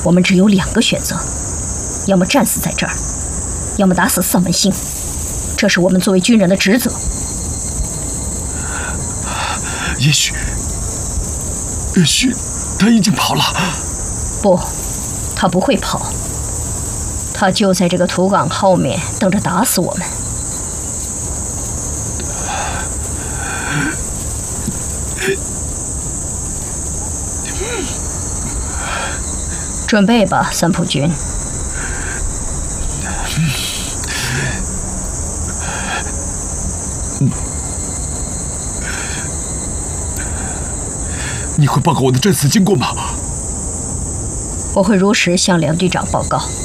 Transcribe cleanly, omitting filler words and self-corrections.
我们只有2个选择：要么战死在这儿，要么打死丧文兴。这是我们作为军人的职责。 也许他已经跑了。 不，他不会跑。他就在这个土岗后面，等着打死我们。准备吧，三浦君。 你会报告我的战死经过吗？ 我会如实向梁队长报告。